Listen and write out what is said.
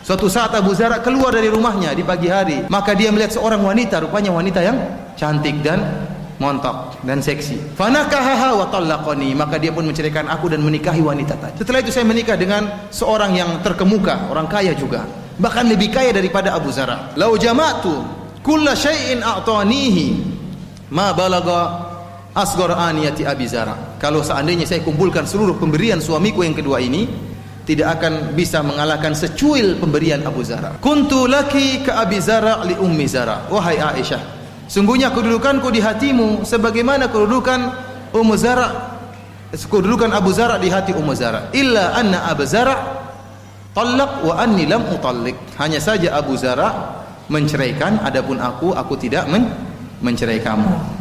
Suatu saat Abu Zar keluar dari rumahnya di pagi hari, maka dia melihat seorang wanita, rupanya wanita yang cantik dan montok dan seksi. Fanakahaha wa talaqani, maka dia pun menceraikan aku dan menikahi wanita tadi. Setelah itu saya menikah dengan seorang yang terkemuka, orang kaya juga, bahkan lebih kaya daripada Abu Zar. Lau jama'tu kulla syai'in a'tanihi ma balagha asghar aniyati Abi Zar. Kalau seandainya saya kumpulkan seluruh pemberian suamiku yang kedua ini, tidak akan bisa mengalahkan secuil pemberian Abu Zar. Kuntu laki ka Abi Zar li Ummi Zar. Wahai Aisyah, sungguhnya kedudukanku di hatimu sebagaimana kedudukan Ummu Zar, kedudukan Abu Zar di hati Ummu Zar. Illa anna Abu Zar talaq wa anni lam utalliq. Hanya saja Abu Zar menceraikan, adapun aku tidak mencerai kamu.